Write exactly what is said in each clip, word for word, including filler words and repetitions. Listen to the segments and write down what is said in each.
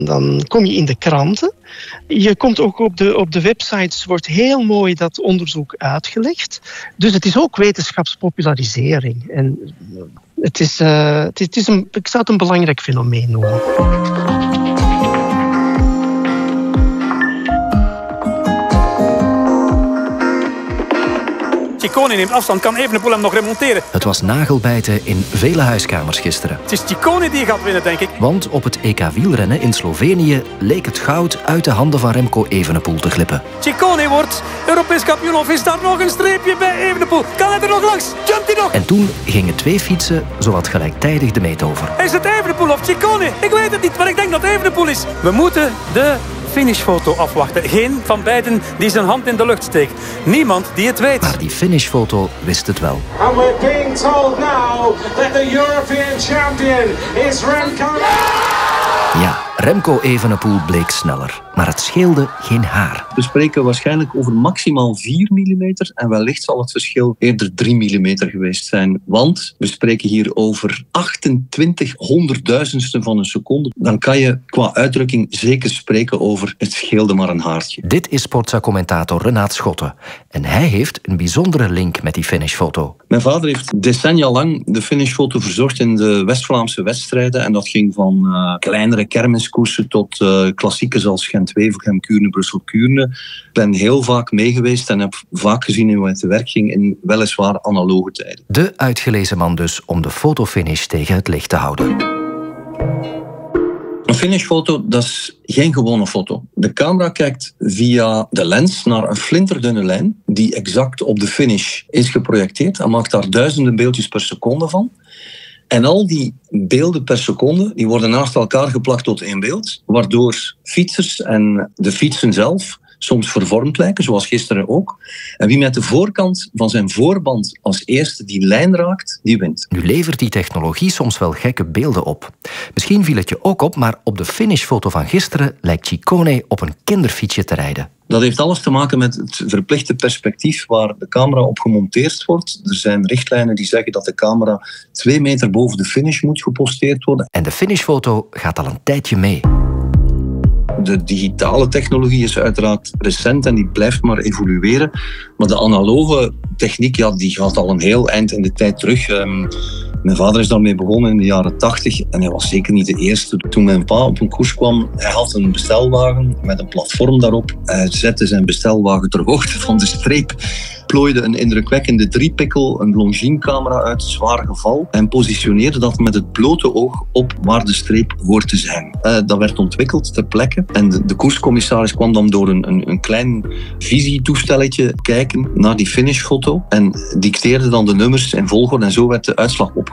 Dan kom je in de kranten. Je komt ook op de, op de websites, wordt heel mooi dat onderzoek uitgelegd. Dus het is ook wetenschapspopularisering. En het is, uh, het is, het is een, ik zou het een belangrijk fenomeen noemen. Ciccone neemt afstand, kan Evenepoel hem nog remonteren. Het was nagelbijten in vele huiskamers gisteren. Het is Ciccone die gaat winnen, denk ik. Want op het E K wielrennen in Slovenië leek het goud uit de handen van Remco Evenepoel te glippen. Ciccone wordt Europees kampioen, of is daar nog een streepje bij Evenepoel? Kan hij er nog langs? Jumpt hij nog? En toen gingen twee fietsen zowat gelijktijdig de meet over. Is het Evenepoel of Ciccone? Ik weet het niet, maar ik denk dat Evenepoel is. We moeten de finishfoto afwachten. Geen van beiden die zijn hand in de lucht steekt. Niemand die het weet. Maar die finishfoto wist het wel. And we're being told now that the European champion is Remco. Ja, Remco Evenepoel bleek sneller. Maar het scheelde geen haar. We spreken waarschijnlijk over maximaal vier millimeter en wellicht zal het verschil eerder drie millimeter geweest zijn. Want we spreken hier over achtentwintig honderdduizendsten van een seconde. Dan kan je qua uitdrukking zeker spreken over het scheelde maar een haartje. Dit is Sportza-commentator Renaat Schotten. En hij heeft een bijzondere link met die finishfoto. Mijn vader heeft decennia lang de finishfoto verzorgd in de West-Vlaamse wedstrijden. En dat ging van uh, kleinere kermiskoersen tot uh, klassiekers als Gent-Wevelgem, Kuurne, Brussel-Kuurne. Ik ben heel vaak meegeweest en heb vaak gezien hoe het te werk ging in weliswaar analoge tijden. De uitgelezen man dus om de fotofinish tegen het licht te houden. Een finishfoto, dat is geen gewone foto. De camera kijkt via de lens naar een flinterdunne lijn die exact op de finish is geprojecteerd en maakt daar duizenden beeldjes per seconde van. En al die beelden per seconde die worden naast elkaar geplakt tot één beeld, waardoor fietsers en de fietsen zelf soms vervormd lijken, zoals gisteren ook. En wie met de voorkant van zijn voorband als eerste die lijn raakt, die wint. Nu levert die technologie soms wel gekke beelden op. Misschien viel het je ook op, maar op de finishfoto van gisteren lijkt Ciccone op een kinderfietsje te rijden. Dat heeft alles te maken met het verplichte perspectief waar de camera op gemonteerd wordt. Er zijn richtlijnen die zeggen dat de camera twee meter boven de finish moet geposteerd worden. En de finishfoto gaat al een tijdje mee. De digitale technologie is uiteraard recent en die blijft maar evolueren. Maar de analoge techniek, ja, die gaat al een heel eind in de tijd terug. Um, mijn vader is daarmee begonnen in de jaren tachtig en hij was zeker niet de eerste. Toen mijn pa op een koers kwam, hij had een bestelwagen met een platform daarop. Hij zette zijn bestelwagen ter hoogte van de streep, plooide een indrukwekkende driepikkel, een Longines-camera uit, zwaar geval, en positioneerde dat met het blote oog op waar de streep hoort te zijn. Uh, dat werd ontwikkeld ter plekke en de, de koerscommissaris kwam dan door een, een, een klein visietoestelletje kijken naar die finishfoto en dicteerde dan de nummers in volgorde en zo werd de uitslag opgemaakt.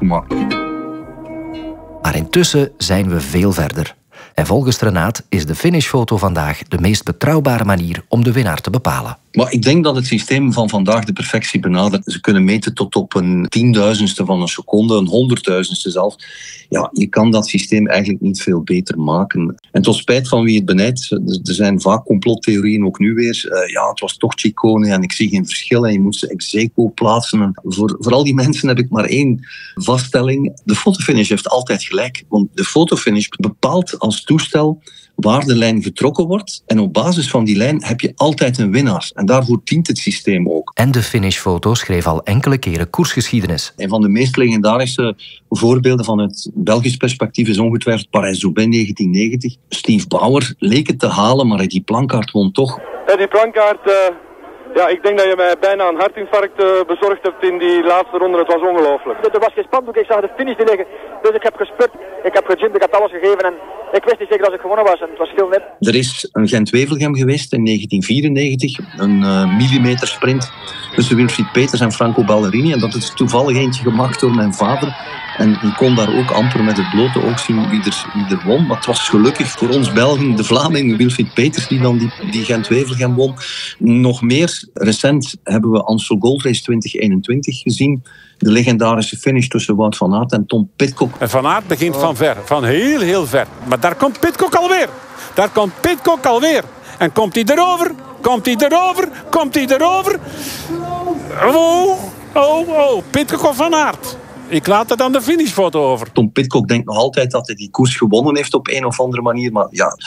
Maar intussen zijn we veel verder. En volgens Renaat is de finishfoto vandaag de meest betrouwbare manier om de winnaar te bepalen. Maar ik denk dat het systeem van vandaag de perfectie benadert. Ze kunnen meten tot op een tienduizendste van een seconde, een honderdduizendste zelf. Ja, je kan dat systeem eigenlijk niet veel beter maken. En tot spijt van wie het benijdt, er zijn vaak complottheorieën, ook nu weer. Uh, ja, het was toch Ciccone en ik zie geen verschil en je moet ze ex aequo plaatsen. En voor, voor al die mensen heb ik maar één vaststelling. De fotofinish heeft altijd gelijk. Want de fotofinish bepaalt als toestel waar de lijn getrokken wordt. En op basis van die lijn heb je altijd een winnaar. En daarvoor dient het systeem ook. En de finishfoto schreef al enkele keren koersgeschiedenis. Een van de meest legendarische voorbeelden van het Belgisch perspectief is ongetwijfeld Parijs-Roubaix negentien negentig. Steve Bauer leek het te halen, maar die Plankaart won toch. Ja, die Plankaart, uh, ja, ik denk dat je mij bijna een hartinfarct uh, bezorgd hebt in die laatste ronde. Het was ongelooflijk. Er was geen spandoek, ik zag de finish niet liggen. Dus ik heb gespurt, ik heb gegymd, ik heb alles gegeven en ik wist niet zeker als ik gewonnen was en het was heel net. Er is een Gent-Wevelgem geweest in negentien vierennegentig, een uh, millimeter sprint tussen Wilfried Peters en Franco Ballerini. En dat is toevallig eentje gemaakt door mijn vader. En ik kon daar ook amper met het blote oog zien wie er, wie er won. Maar het was gelukkig voor ons Belgen, de Vlaming, Wilfried Peters, die dan die, die Gent-Wevelgem won. Nog meer recent hebben we Amstel Gold Race twintig eenentwintig gezien. De legendarische finish tussen Wout van Aert en Tom Pidcock. En Van Aert begint van ver, van heel, heel ver. Maar daar komt Pidcock alweer. Daar komt Pidcock alweer. En komt hij erover? Komt hij erover? Komt hij erover? Oh, oh, oh. Pidcock of Van Aert? Ik laat het aan de finishfoto over. Tom Pidcock denkt nog altijd dat hij die koers gewonnen heeft op een of andere manier. Maar ja,